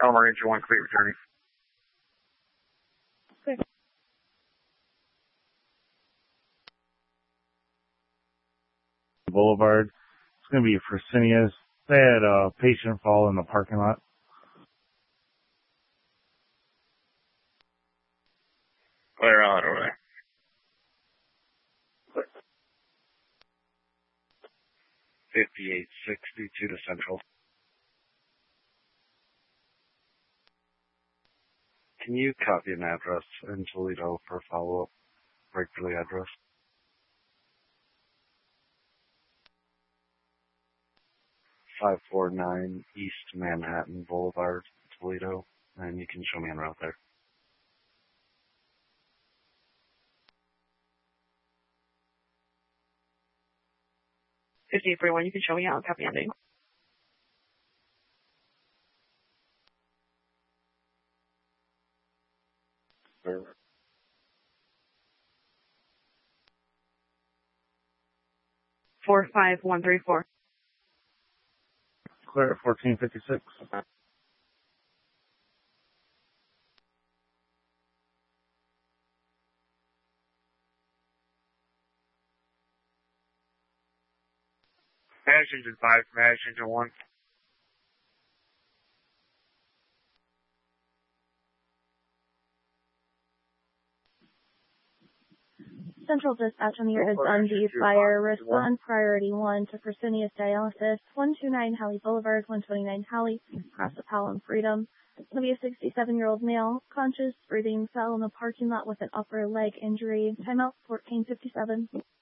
Elmer Ranger 1, clear returning. Clear. Boulevard. It's going to be Fresenius. They had a patient fall in the parking lot. Clear out over there. 5862 to Central. Can you copy an address in Toledo for follow-up? Break for the address. 549 East Manhattan Boulevard, Toledo, and you can show me en route there. $5841, you can show me out. Copy ending. Clear. 45134. Clear at 1456. Manage Engine 5, Manage Engine 1. Central dispatch on the air is Dundee Fire. Respond priority 1 to Fresenius Dialysis, 129 Halley Boulevard, 129 Halley, across the Pelham Freedom. It's going to be a 67-year-old male, conscious, breathing, fell in the parking lot with an upper leg injury. Timeout 1457.